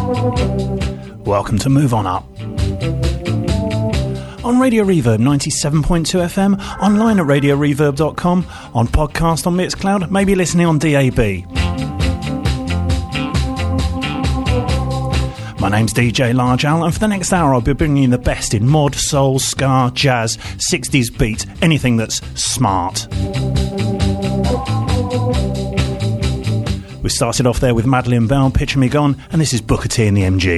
Welcome to Move On Up. On Radio Reverb 97.2 FM, online at radioreverb.com, on podcast on Mixcloud, maybe listening on DAB. My name's DJ Large Al, and for the next hour I'll be bringing you the best in mod, soul, ska, jazz, 60s beat, anything that's smart. We started off there with Madeline Bell, Picture Me Gone, and this is Booker T and the MG.